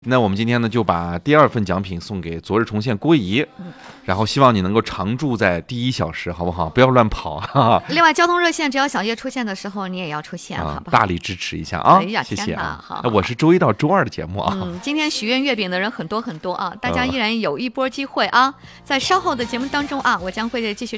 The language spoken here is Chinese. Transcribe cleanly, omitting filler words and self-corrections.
那我们今天呢，就把第2份奖品送给昨日重现郭姨，然后希望你能够常驻在第1小时，好不好？不要乱跑哈。 另外，交通热线只要小叶出现的时候，你也要出现，好不好？ 大力支持一下啊！ 哎呀， 谢谢啊！ 好， 我是周1到周2的节目啊。 今天许愿月饼的人很多啊，大家依然有一波机会啊，在稍后的节目当中啊，我将会继续。